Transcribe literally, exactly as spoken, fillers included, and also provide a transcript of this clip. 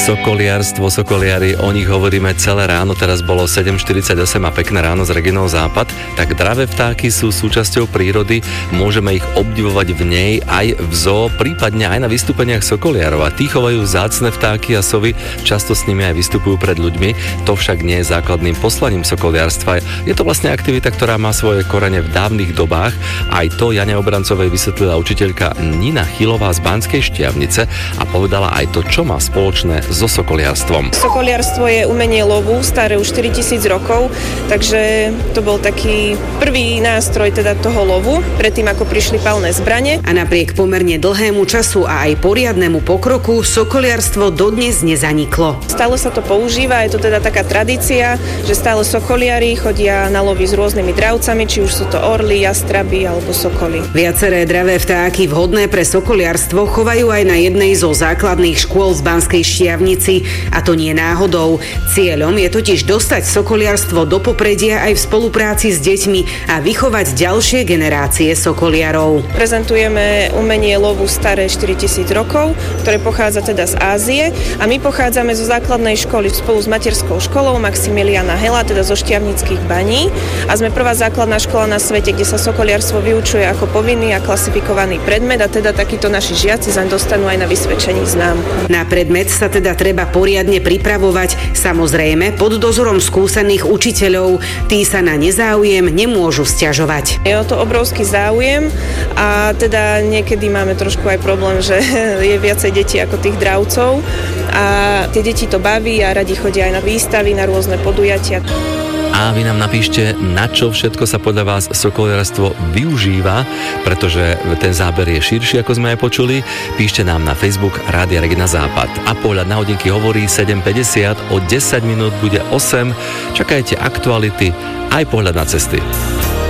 Sokoliarstvo, sokoliari, o nich hovoríme celé ráno, teraz bolo sedem štyridsaťosem a pekné ráno s Reginou Západ, tak dravé vtáky sú súčasťou prírody, môžeme ich obdivovať v nej aj v zoo, prípadne aj na vystúpeniach sokoliarov. A tí chovajú vzácne vtáky a sovy, často s nimi aj vystupujú pred ľuďmi, to však nie je základným poslaním sokoliarstva. Je to vlastne aktivita, ktorá má svoje korene v dávnych dobách, aj to Jane Obrancovej vysvetlila učiteľka Nina Chilová z Banskej Štiavnice a povedala aj to, čo má spoločné so sokoliarstvom. Sokoliarstvo je umenie lovu, staré už štyritisíc rokov, takže to bol taký prvý nástroj teda toho lovu, predtým ako prišli palné zbrane. A napriek pomerne dlhému času a aj poriadnemu pokroku sokoliarstvo dodnes nezaniklo. Stále sa to používa, je to teda taká tradícia, že stále sokoliari chodia na lovy s rôznymi dravcami, či už sú to orly, jastraby alebo sokoly. Viaceré dravé vtáky vhodné pre sokoliarstvo chovajú aj na jednej zo základných škôl v Banskej Štiavnici, a to nie náhodou. Cieľom je totiž dostať sokoliarstvo do popredia aj v spolupráci s deťmi a vychovať ďalšie generácie sokoliarov. Prezentujeme umenie lovu staré štyritisíc rokov, ktoré pochádza teda z Ázie, a my pochádzame zo základnej školy spolu s materskou školou Maximiliana Hela, teda zo Štiavnických baní, a sme prvá základná škola na svete, kde sa sokoliarstvo vyučuje ako povinný a klasifikovaný predmet, a teda takíto naši žiaci zaň dostanú aj na vysvedčení známku. Na predmet sa teda treba poriadne pripravovať, samozrejme pod dozorom skúsených učiteľov. Tí sa na nezáujem nemôžu sťažovať. Je o to obrovský záujem a teda niekedy máme trošku aj problém, že je viacej detí ako tých dravcov, a tie deti to baví a radi chodia aj na výstavy, na rôzne podujatia. A vy nám napíšte, na čo všetko sa podľa vás sokoliarstvo využíva, pretože ten záber je širší, ako sme aj počuli. Píšte nám na Facebook Rádia Regina Západ. A pohľad na hodinky hovorí sedem päťdesiat, o desať minút bude osem. Čakajte aktuality, aj pohľad na cesty.